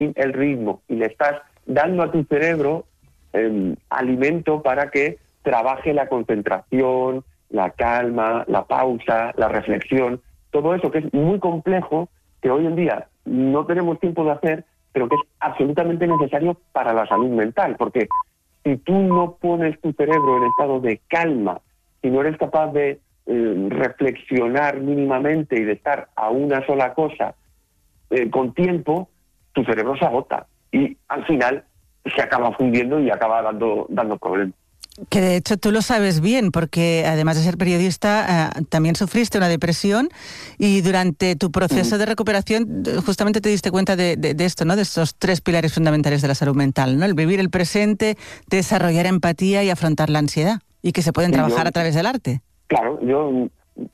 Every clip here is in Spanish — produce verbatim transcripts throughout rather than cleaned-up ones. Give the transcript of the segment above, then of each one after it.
el ritmo y le estás dando a tu cerebro eh, alimento para que trabaje la concentración, la calma, la pausa, la reflexión, todo eso que es muy complejo, que hoy en día no tenemos tiempo de hacer, pero que es absolutamente necesario para la salud mental, porque si tú no pones tu cerebro en estado de calma, si no eres capaz de eh, reflexionar mínimamente y de estar a una sola cosa eh, con tiempo, tu cerebro se agota y al final se acaba fundiendo y acaba dando, dando problemas. Que de hecho tú lo sabes bien, porque además de ser periodista, eh, también sufriste una depresión y durante tu proceso de recuperación justamente te diste cuenta de, de, de esto, ¿no? De estos tres pilares fundamentales de la salud mental, ¿no? El vivir el presente, desarrollar empatía y afrontar la ansiedad, y que se pueden trabajar yo, a través del arte. Claro, yo,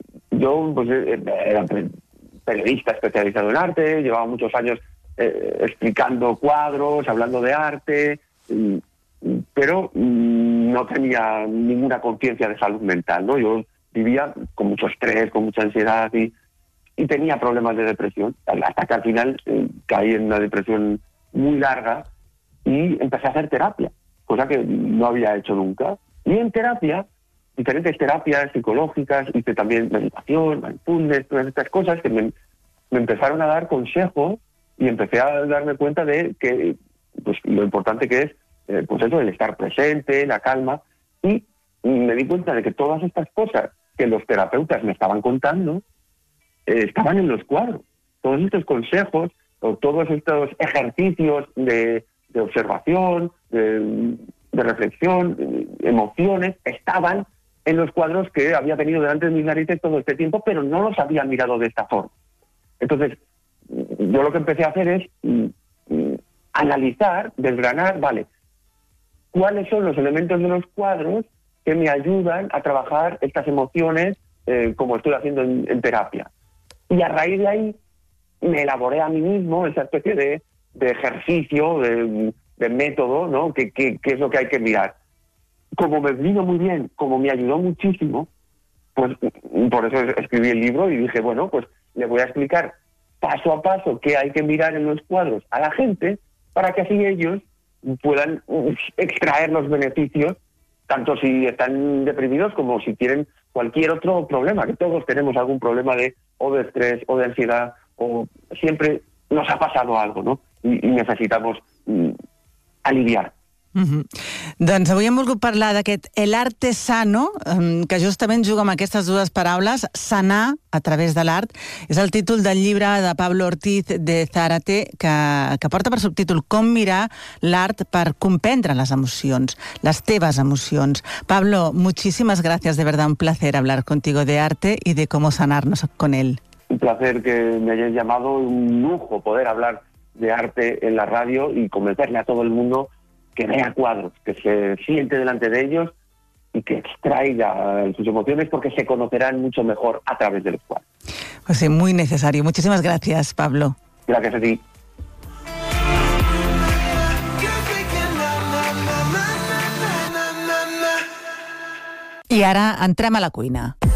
yo pues, era periodista especializado en arte, llevaba muchos años eh, explicando cuadros, hablando de arte, y, pero mm, no tenía ninguna conciencia de salud mental, ¿no? Yo vivía con mucho estrés, con mucha ansiedad y, y tenía problemas de depresión, hasta que al final eh, caí en una depresión muy larga y empecé a hacer terapia, cosa que no había hecho nunca. Y en terapia, diferentes terapias psicológicas, hice también meditación, mindfulness, todas estas cosas que me, me empezaron a dar consejos y empecé a darme cuenta de que pues, lo importante que es Eh, pues eso, el estar presente, la calma, y me di cuenta de que todas estas cosas que los terapeutas me estaban contando eh, estaban en los cuadros. Todos estos consejos o todos estos ejercicios de, de observación, de, de reflexión, de emociones, estaban en los cuadros que había tenido delante de mis narices todo este tiempo, pero no los había mirado de esta forma. Entonces, yo lo que empecé a hacer es mm, mm, analizar, desgranar, vale, cuáles son los elementos de los cuadros que me ayudan a trabajar estas emociones eh, como estoy haciendo en, en terapia. Y a raíz de ahí me elaboré a mí mismo esa especie de, de ejercicio, de, de método, ¿no? Que, que, que es lo que hay que mirar. Como me vino muy bien, como me ayudó muchísimo, pues por eso escribí el libro y dije, bueno, pues le voy a explicar paso a paso qué hay que mirar en los cuadros a la gente para que así ellos puedan extraer los beneficios, tanto si están deprimidos como si tienen cualquier otro problema, que todos tenemos algún problema de o de estrés o de ansiedad, o siempre nos ha pasado algo, ¿no? I, i necessitamos mm, aliviar. Mm-hmm. Doncs avui hem volgut parlar d'aquest El arte sano, que justament juga amb aquestes dues paraules, sanar a través de l'art. És el títol del llibre de Pablo Ortiz de Zárate, que, que porta per subtítol Com mirar l'art per comprendre les emocions, les teves emocions. Pablo, muchísimas gracias, de verdad, un placer hablar contigo de arte y de cómo sanarnos con él. Un placer que me hayáis llamado, un lujo poder hablar de arte en la radio y convencerle a todo el mundo que vea cuadros, que se siente delante de ellos y que extraiga sus emociones, porque se conocerán mucho mejor a través de los cuadros. Pues sí, muy necesario. Muchísimas gracias, Pablo. Gracias a ti. I ara entrem a la cuina.